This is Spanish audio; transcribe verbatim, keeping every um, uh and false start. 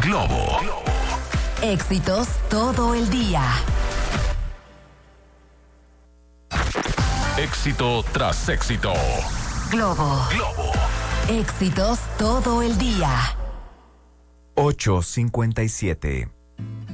Globo. Éxitos todo el día. Éxito tras éxito. Globo. Globo. Éxitos todo el día. ocho cincuenta y siete.